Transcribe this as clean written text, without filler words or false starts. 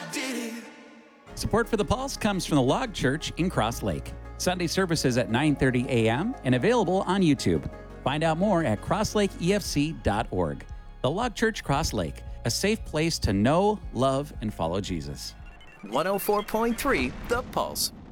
did it. Support for The Pulse comes from the Log Church in Cross Lake. Sunday services at 9:30 a.m. and available on YouTube. Find out more at crosslakeefc.org. The Log Church Cross Lake, a safe place to know, love, and follow Jesus. 104.3 The Pulse.